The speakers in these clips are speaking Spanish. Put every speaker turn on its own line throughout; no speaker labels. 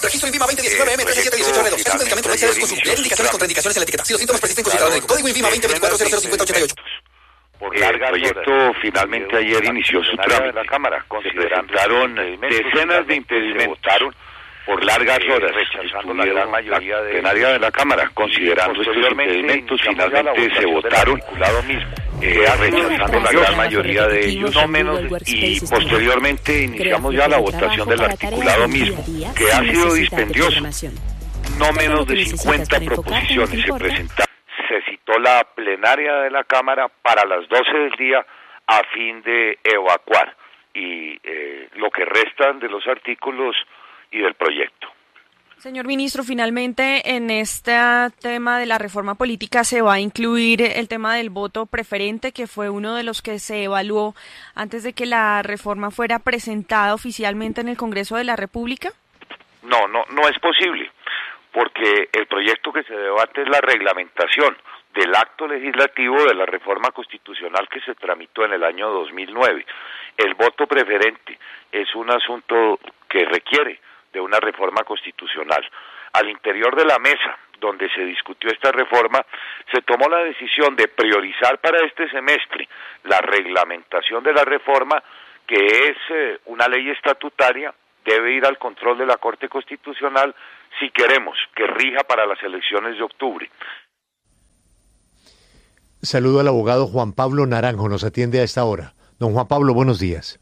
Registro INVIMA 2019 M3718R2. Es un medicamento no excede con sus indicaciones contraindicaciones en la etiqueta. Si los síntomas persisten, consultar al médico. Código INVIMA 2024
El proyecto finalmente ayer inició su trámite. Se presentaron decenas de impedimentos por largas horas. Rechazando la gran mayoría de la Cámara, considerando estos impedimentos, finalmente se votaron, rechazando la gran mayoría de ellos, no menos, y posteriormente iniciamos ya la votación del articulado mismo, que ha sido dispendioso. No menos de 50 proposiciones se presentaron. Se citó la plenaria de la Cámara para las 12 del día a fin de evacuar y lo que restan de los artículos y del proyecto.
Señor ministro, finalmente en este tema de la reforma política se va a incluir el tema del voto preferente, que fue uno de los que se evaluó antes de que la reforma fuera presentada oficialmente en el Congreso de la República.
No es posible, porque el proyecto que se debate es la reglamentación del acto legislativo de la reforma constitucional que se tramitó en el año 2009. El voto preferente es un asunto que requiere de una reforma constitucional. Al interior de la mesa donde se discutió esta reforma, se tomó la decisión de priorizar para este semestre la reglamentación de la reforma, que es una ley estatutaria, debe ir al control de la Corte Constitucional si queremos que rija para las elecciones de octubre.
Saludo al abogado Juan Pablo Naranjo, nos atiende a esta hora. Don Juan Pablo, buenos días.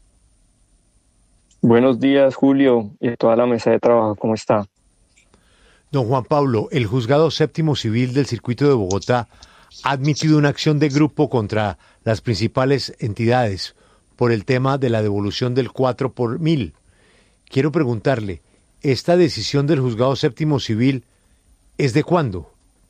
Buenos días, Julio, y a toda la mesa de trabajo, ¿cómo está?
Don Juan Pablo, el Juzgado Séptimo Civil del Circuito de Bogotá ha admitido una acción de grupo contra las principales entidades por el tema de la devolución del 4 por 1000. Quiero preguntarle, ¿esta decisión del Juzgado Séptimo Civil es de cuándo?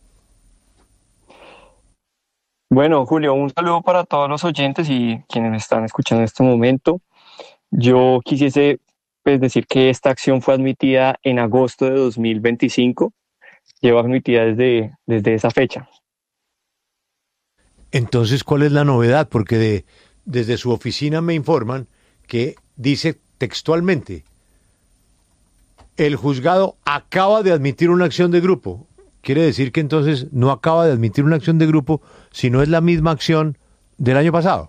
Bueno, Julio, un saludo para todos los oyentes y quienes me están escuchando en este momento. Yo quisiese decir que esta acción fue admitida en agosto de 2025, lleva admitida desde esa fecha.
Entonces, ¿cuál es la novedad? Porque desde su oficina me informan que dice textualmente, el juzgado acaba de admitir una acción de grupo. Quiere decir que entonces no acaba de admitir una acción de grupo, sino es la misma acción del año pasado.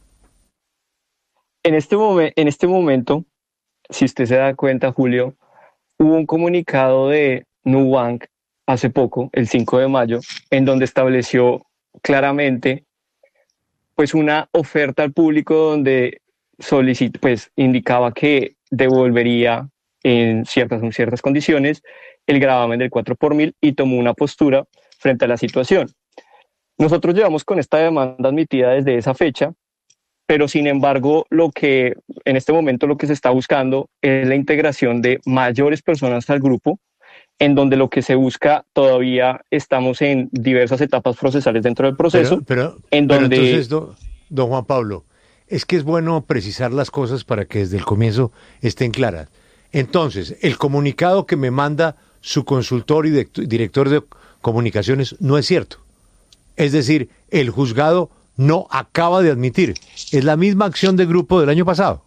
En este momento, si usted se da cuenta, Julio, hubo un comunicado de Nubank hace poco, el 5 de mayo, en donde estableció claramente pues una oferta al público donde indicaba que devolvería en ciertas condiciones el gravamen del 4 por 1000 y tomó una postura frente a la situación. Nosotros llevamos con esta demanda admitida desde esa fecha, pero sin embargo en este momento lo que se está buscando es la integración de mayores personas al grupo, en donde lo que se busca, todavía estamos en diversas etapas procesales dentro del proceso.
Pero entonces, don Juan Pablo, es que es bueno precisar las cosas para que desde el comienzo estén claras. Entonces, el comunicado que me manda su consultor y director de comunicaciones no es cierto. Es decir, el juzgado no acaba de admitir. Es la misma acción de grupo del año pasado.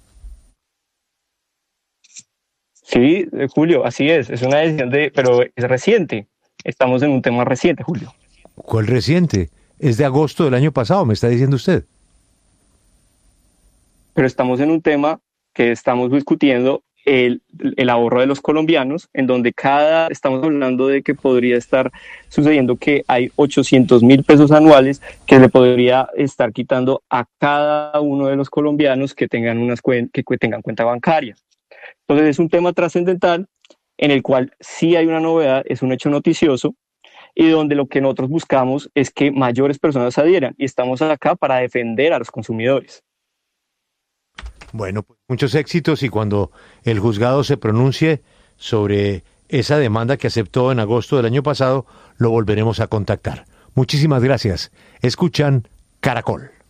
Sí, Julio, así es. Es una decisión pero es reciente. Estamos en un tema reciente, Julio.
¿Cuál reciente? Es de agosto del año pasado, me está diciendo usted.
Pero estamos en un tema que estamos discutiendo el ahorro de los colombianos, en donde estamos hablando de que podría estar sucediendo que hay 800.000 pesos anuales que le podría estar quitando a cada uno de los colombianos que tengan tengan cuenta bancaria. Entonces es un tema trascendental en el cual sí hay una novedad, es un hecho noticioso y donde lo que nosotros buscamos es que mayores personas adhieran y estamos acá para defender a los consumidores.
Bueno, pues muchos éxitos y cuando el juzgado se pronuncie sobre esa demanda que aceptó en agosto del año pasado, lo volveremos a contactar. Muchísimas gracias. Escuchan Caracol.